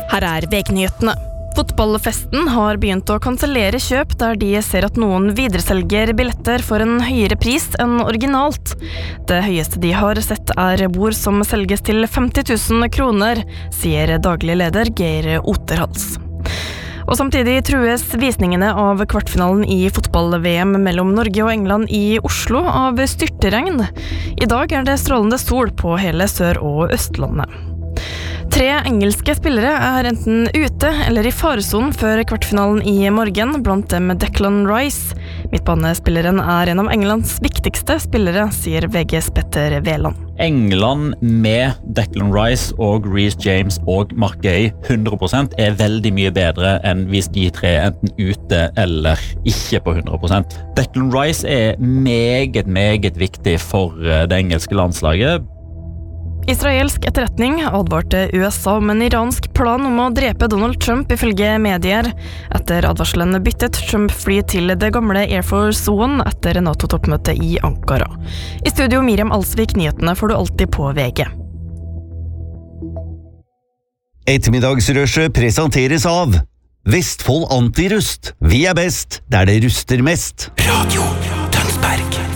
Her VG-nyhetene. Fotballfesten har begynt å kansellere kjøp der de ser at noen videreselger billetter for en høyere pris enn originalt. Det høyeste de har sett bord som selges til 50 000 kroner, sier daglig leder Geir Oterhals. Og samtidig trues visningene av kvartfinalen i fotball-VM mellom Norge og England i Oslo av styrteregn. I dag det strålende sol på hele Sør- og Østlandet. 3 engelske spillere enten ute eller i faresonen før kvartfinalen i morgen, blant dem Declan Rice. Midtbanespilleren en av Englands viktigste spillere, sier VGs Petter Veland. England med Declan Rice og Reece James og Mark Gay 100% veldig mye bedre enn hvis de 3 enten ute eller ikke på 100%. Declan Rice meget viktig for det engelske landslaget. Israelsk etterretning advarte USA om en iransk plan om å drepe Donald Trump ifølge medier. Etter advarselen byttet Trump fly til det gamle Air Force One etter NATO-toppmøtet i Ankara. I studio Miriam Alsvik, nyhetene får du alltid på VG. Ettermiddagsrushet presenteres av Vestfold Antirust. Vi best der det ruster mest. Radio Tønsberg.